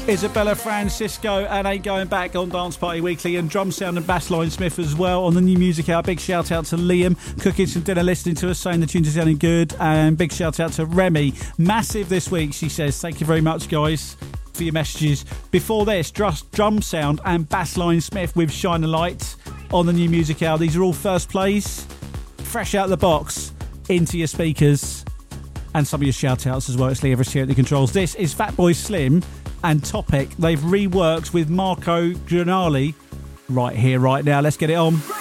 Isabella Francisco and Ain't Going Back on Dance Party Weekly, and Drum Sound and Bassline Smith as well on the new music hour. Big shout out to Liam, cooking some dinner, listening to us, saying the tunes are sounding good, and big shout out to Remy. Massive this week, she says. Thank you very much, guys, for your messages. Before this, Drum Sound and Bassline Smith with Shine a Light on the new music hour. These are all first plays, fresh out of the box, into your speakers, and some of your shout outs as well. It's Lee Everest here at the controls. This is Fatboy Slim and Topic. They've reworked with Marco Granali right here, right now. Let's get it on.